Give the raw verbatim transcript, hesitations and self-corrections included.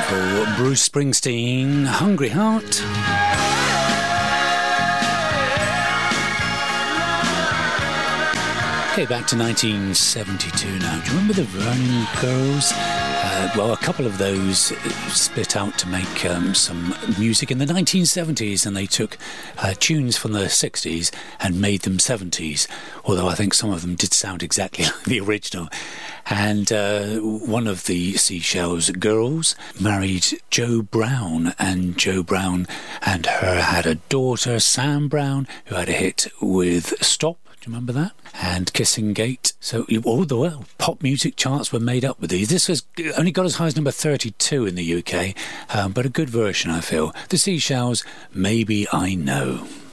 wonderful Bruce Springsteen, Hungry Heart. Okay, back to nineteen seventy-two now. Do you remember the Vernon Girls? Uh, well, a couple of those split out to make um, some music in the nineteen seventies, and they took uh, tunes from the sixties and made them seventies, although I think some of them did sound exactly like the original. And uh, one of the Seashells girls married Joe Brown, and Joe Brown and her had a daughter, Sam Brown, who had a hit with Stop. Do you remember that? And Kissing Gate. So all the well, pop music charts were made up with these. This was only got as high as number thirty-two in the U K, um, but a good version, I feel. The Seashells, Maybe I Know.